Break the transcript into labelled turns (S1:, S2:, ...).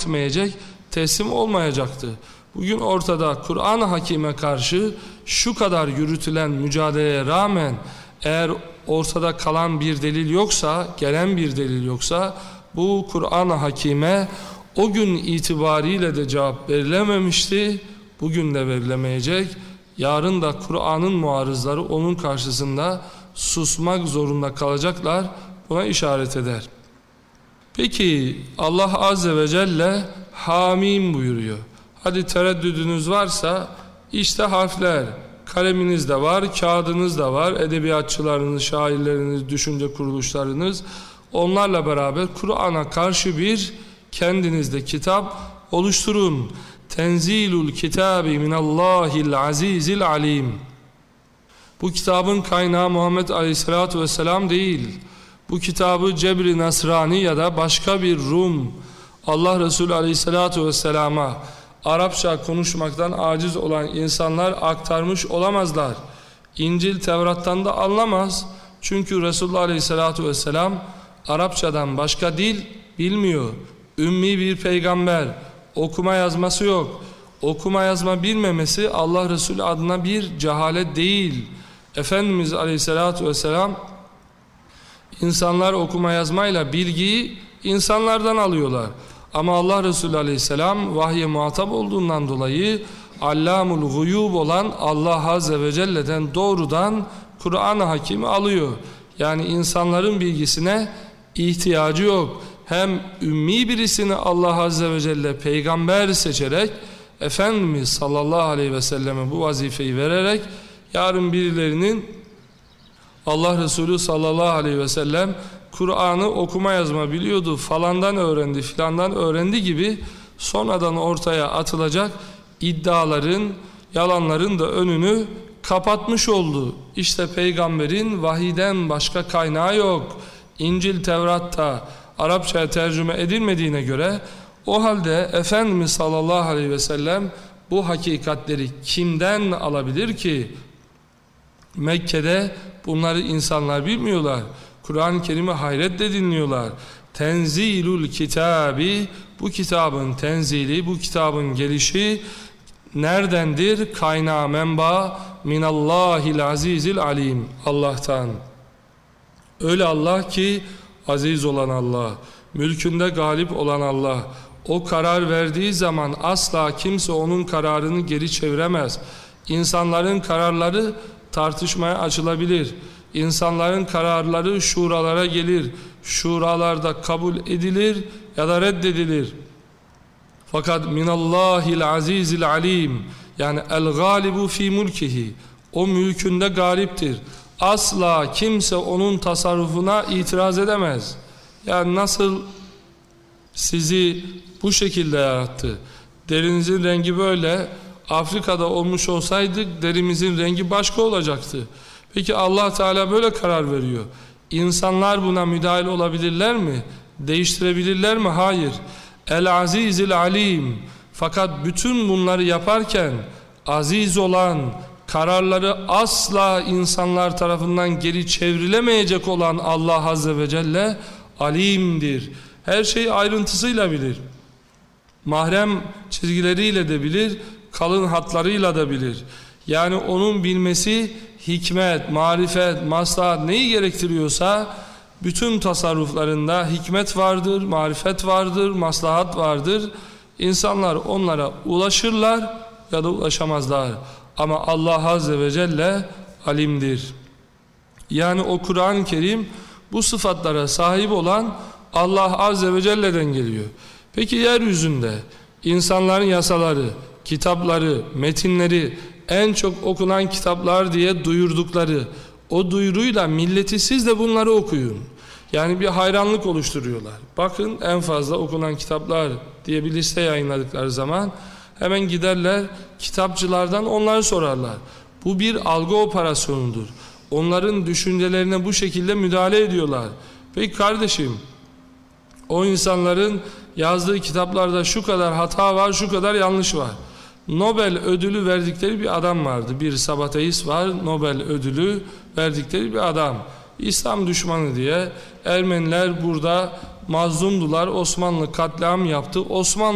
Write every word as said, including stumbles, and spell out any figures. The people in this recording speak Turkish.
S1: etmeyecek, teslim olmayacaktı. Bugün ortada Kur'an-ı Hakim'e karşı şu kadar yürütülen mücadeleye rağmen eğer ortada kalan bir delil yoksa, gelen bir delil yoksa, bu Kur'an-ı Hakim'e o gün itibariyle de cevap verilememişti, bugün de verilemeyecek. Yarın da Kur'an'ın muarızları onun karşısında susmak zorunda kalacaklar, buna işaret eder. Peki Allah Azze ve Celle Hamim buyuruyor. Hadi tereddüdünüz varsa işte harfler, kaleminiz de var, kağıdınız da var, edebiyatçılarınız, şairleriniz, düşünce kuruluşlarınız, onlarla beraber Kur'an'a karşı bir kendinizde kitap oluşturun. Tenzilul kitabi minallahil azizil alim. Bu kitabın kaynağı Muhammed Aleyhisselatü Vesselam değil. Bu kitabı Cebri Nasrani ya da başka bir Rum, Allah Resulü Aleyhisselatü Vesselam'a Arapça konuşmaktan aciz olan insanlar aktarmış olamazlar. İncil Tevrat'tan da anlamaz. Çünkü Resulullah Aleyhisselatü Vesselam Arapçadan başka dil bilmiyor. Ümmi bir peygamber. Okuma yazması yok. Okuma yazma bilmemesi Allah Resulü adına bir cehalet değil. Efendimiz Aleyhisselatü Vesselam insanlar okuma yazmayla bilgiyi insanlardan alıyorlar. Ama Allah Resulü Aleyhisselam vahye muhatap olduğundan dolayı Allamul Guyub olan Allah Azze ve Celle'den doğrudan Kur'an-ı Hakim'i alıyor. Yani insanların bilgisine ihtiyacı yok. Hem ümmi birisini Allah Azze ve Celle peygamber seçerek Efendimiz sallallahu aleyhi ve selleme bu vazifeyi vererek yarın birilerinin Allah Resulü sallallahu aleyhi ve sellem Kur'an'ı okuma yazma biliyordu, falandan öğrendi, filandan öğrendi gibi sonradan ortaya atılacak iddiaların, yalanların da önünü kapatmış oldu. İşte peygamberin vahiden başka kaynağı yok. İncil Tevrat'ta Arapçaya tercüme edilmediğine göre o halde Efendimiz sallallahu aleyhi ve sellem bu hakikatleri kimden alabilir ki? Mekke'de bunları insanlar bilmiyorlar. Kur'an-ı Kerim'i hayretle dinliyorlar. Tenzilul kitabi, bu kitabın tenzili, bu kitabın gelişi neredendir? Kaynağı, menba minallahil azizil alim, Allah'tan. Öyle Allah ki aziz olan Allah, mülkünde galip olan Allah. O karar verdiği zaman asla kimse onun kararını geri çeviremez. İnsanların kararları tartışmaya açılabilir. İnsanların kararları şuralara gelir. Şuralarda kabul edilir ya da reddedilir. Fakat minallahil azizil alim, yani el galibu fi mulkihi, o mülkünde galiptir. Asla kimse onun tasarrufuna itiraz edemez. Yani nasıl sizi bu şekilde yarattı? Derinizin rengi böyle. Afrika'da olmuş olsaydık derimizin rengi başka olacaktı. Peki Allah Teala böyle karar veriyor. İnsanlar buna müdahil olabilirler mi? Değiştirebilirler mi? Hayır. El azizil alim. Fakat bütün bunları yaparken aziz olan, kararları asla insanlar tarafından geri çevrilemeyecek olan Allah Azze ve Celle alimdir. Her şeyi ayrıntısıyla bilir. Mahrem çizgileriyle de bilir, kalın hatlarıyla da bilir. Yani onun bilmesi hikmet, marifet, maslahat neyi gerektiriyorsa bütün tasarruflarında hikmet vardır, marifet vardır, maslahat vardır. İnsanlar onlara ulaşırlar ya da ulaşamazlar. Ama Allah Azze ve Celle alimdir. Yani o Kur'an-ı Kerim bu sıfatlara sahip olan Allah Azze ve Celle'den geliyor. Peki yeryüzünde insanların yasaları, kitapları, metinleri, en çok okunan kitaplar diye duyurdukları o duyuruyla milleti siz de bunları okuyun. Yani bir hayranlık oluşturuyorlar. Bakın en fazla okunan kitaplar diye bir liste yayınladıkları zaman hemen giderler kitapçılardan onları sorarlar. Bu bir algı operasyonudur. Onların düşüncelerine bu şekilde müdahale ediyorlar. Peki kardeşim, o insanların yazdığı kitaplarda şu kadar hata var, şu kadar yanlış var. Nobel ödülü verdikleri bir adam vardı. Bir sabateist var, Nobel ödülü verdikleri bir adam. İslam düşmanı diye Ermeniler burada mazlumdular, Osmanlı katliam yaptı. Osmanlı